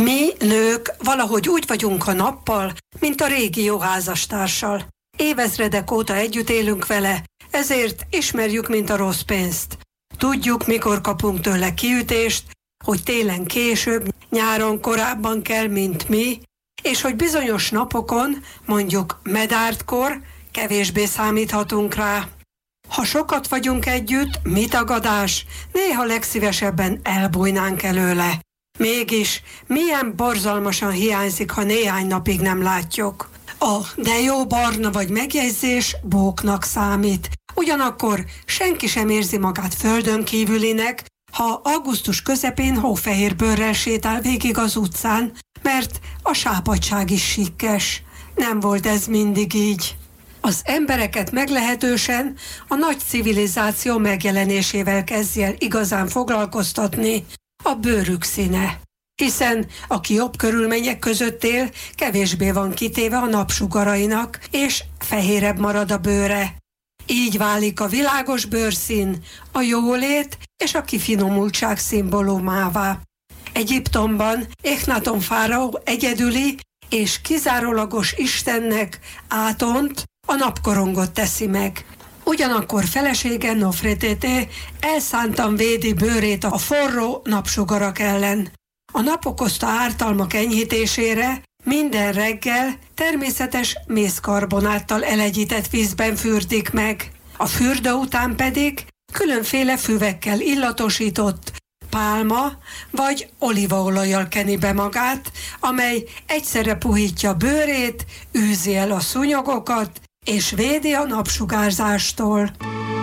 Mi, nők, valahogy úgy vagyunk a nappal, mint a régi jó házastársal. Évezredek óta együtt élünk vele, ezért ismerjük, mint a rossz pénzt. Tudjuk, mikor kapunk tőle kiütést, hogy télen később, nyáron korábban kell, mint mi, és hogy bizonyos napokon, mondjuk medártkor, kevésbé számíthatunk rá. Ha sokat vagyunk együtt, mi tagadás, néha legszívesebben elbújnánk előle. Mégis milyen borzalmasan hiányzik, ha néhány napig nem látjuk. A de jó barna vagy megjegyzés bóknak számít. Ugyanakkor senki sem érzi magát földön kívülinek, ha augusztus közepén hófehér bőrrel sétál végig az utcán, mert a sápadtság is sikkes. Nem volt ez mindig így. Az embereket meglehetősen a nagy civilizáció megjelenésével kezdje el igazán foglalkoztatni a bőrük színe. Hiszen aki jobb körülmények között él, kevésbé van kitéve a napsugarainak, és fehérebb marad a bőre. Így válik a világos bőrszín a jólét és a kifinomultság szimbólumává. Egyiptomban Echnaton fáraó egyedüli és kizárólagos istennek, Átont, a napkorongot teszi meg. Ugyanakkor felesége Nofretete elszántan védi bőrét a forró napsugarak ellen. A nap okozta ártalmak enyhítésére minden reggel természetes mézkarbonáttal elegyített vízben fürdik meg. A fürdő után pedig különféle füvekkel illatosított pálma vagy olívaolajjal keni be magát, amely egyszerre puhítja bőrét, űzi el a szúnyogokat és védi a napsugárzástól.